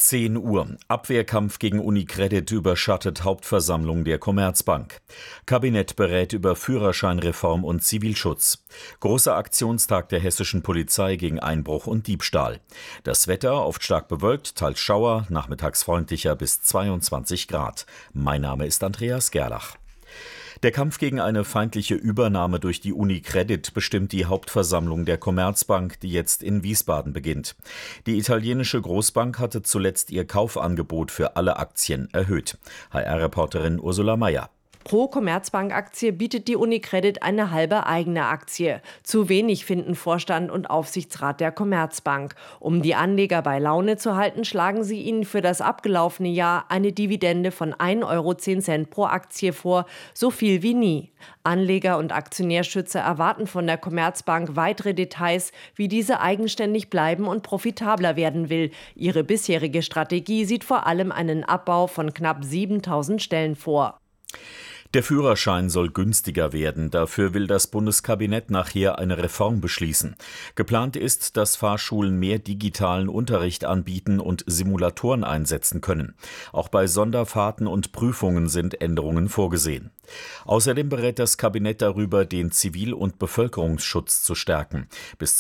10 Uhr. Abwehrkampf gegen UniCredit überschattet Hauptversammlung der Commerzbank. Kabinett berät über Führerscheinreform und Zivilschutz. Großer Aktionstag der hessischen Polizei gegen Einbruch und Diebstahl. Das Wetter oft stark bewölkt, teils Schauer, nachmittags freundlicher bis 22 Grad. Mein Name ist Andreas Gerlach. Der Kampf gegen eine feindliche Übernahme durch die UniCredit bestimmt die Hauptversammlung der Commerzbank, die jetzt in Wiesbaden beginnt. Die italienische Großbank hatte zuletzt ihr Kaufangebot für alle Aktien erhöht. HR-Reporterin Ursula Mayer. Pro Commerzbank-Aktie bietet die UniCredit eine halbe eigene Aktie. Zu wenig finden Vorstand und Aufsichtsrat der Commerzbank. Um die Anleger bei Laune zu halten, schlagen sie ihnen für das abgelaufene Jahr eine Dividende von 1,10 € pro Aktie vor, so viel wie nie. Anleger und Aktionärschützer erwarten von der Commerzbank weitere Details, wie diese eigenständig bleiben und profitabler werden will. Ihre bisherige Strategie sieht vor allem einen Abbau von knapp 7.000 Stellen vor. Der Führerschein soll günstiger werden. Dafür will das Bundeskabinett nachher eine Reform beschließen. Geplant ist, dass Fahrschulen mehr digitalen Unterricht anbieten und Simulatoren einsetzen können. Auch bei Sonderfahrten und Prüfungen sind Änderungen vorgesehen. Außerdem berät das Kabinett darüber, den Zivil- und Bevölkerungsschutz zu stärken. Bis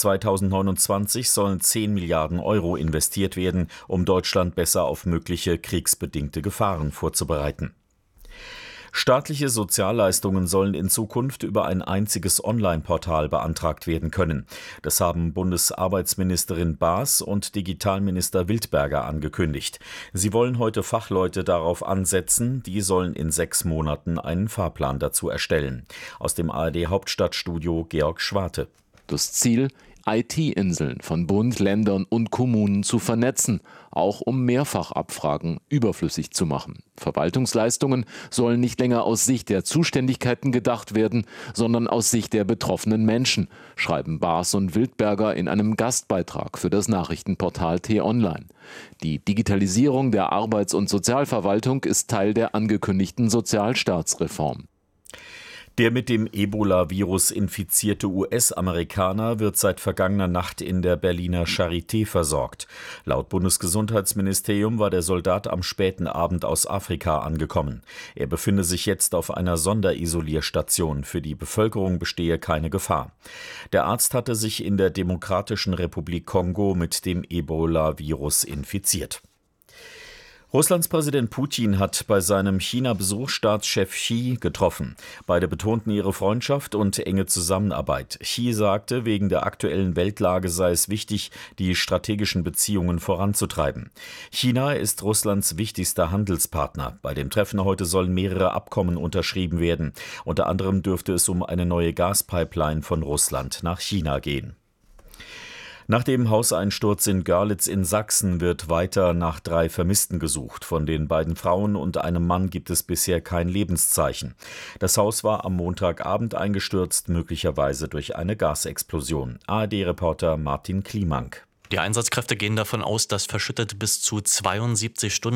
2029 sollen 10 Milliarden € investiert werden, um Deutschland besser auf mögliche kriegsbedingte Gefahren vorzubereiten. Staatliche Sozialleistungen sollen in Zukunft über ein einziges Online-Portal beantragt werden können. Das haben Bundesarbeitsministerin Baas und Digitalminister Wildberger angekündigt. Sie wollen heute Fachleute darauf ansetzen, die sollen in 6 Monaten einen Fahrplan dazu erstellen. Aus dem ARD-Hauptstadtstudio Georg Schwarte. Das Ziel: IT-Inseln von Bund, Ländern und Kommunen zu vernetzen, auch um Mehrfachabfragen überflüssig zu machen. Verwaltungsleistungen sollen nicht länger aus Sicht der Zuständigkeiten gedacht werden, sondern aus Sicht der betroffenen Menschen, schreiben Baas und Wildberger in einem Gastbeitrag für das Nachrichtenportal T-Online. Die Digitalisierung der Arbeits- und Sozialverwaltung ist Teil der angekündigten Sozialstaatsreform. Der mit dem Ebola-Virus infizierte US-Amerikaner wird seit vergangener Nacht in der Berliner Charité versorgt. Laut Bundesgesundheitsministerium war der Soldat am späten Abend aus Afrika angekommen. Er befinde sich jetzt auf einer Sonderisolierstation. Für die Bevölkerung bestehe keine Gefahr. Der Arzt hatte sich in der Demokratischen Republik Kongo mit dem Ebola-Virus infiziert. Russlands Präsident Putin hat bei seinem China-Besuch Staatschef Xi getroffen. Beide betonten ihre Freundschaft und enge Zusammenarbeit. Xi sagte, wegen der aktuellen Weltlage sei es wichtig, die strategischen Beziehungen voranzutreiben. China ist Russlands wichtigster Handelspartner. Bei dem Treffen heute sollen mehrere Abkommen unterschrieben werden. Unter anderem dürfte es um eine neue Gaspipeline von Russland nach China gehen. Nach dem Hauseinsturz in Görlitz in Sachsen wird weiter nach 3 Vermissten gesucht. Von den beiden Frauen und einem Mann gibt es bisher kein Lebenszeichen. Das Haus war am Montagabend eingestürzt, möglicherweise durch eine Gasexplosion. ARD-Reporter Martin Kliemank. Die Einsatzkräfte gehen davon aus, dass verschüttet bis zu 72 Stunden